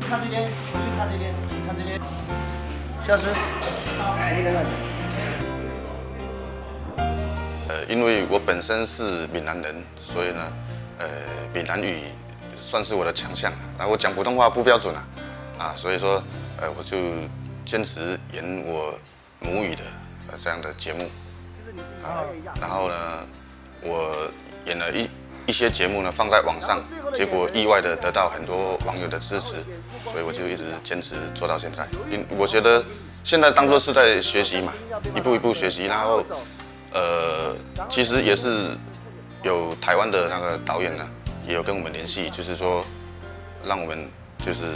看这边，回去看这边，看这边。下次。 因为我本身是闽南人，所以呢，闽南语算是我的强项。然后我讲普通话不标准所以说，我就坚持演我母语的这样的节目然后呢，我演了一些节目呢放在网上，结果意外的得到很多网友的支持，所以我就一直坚持做到现在。我觉得现在当作是在学习嘛，一步一步学习，然后其实也是有台湾的那个导演呢，也有跟我们联系，就是说让我们就是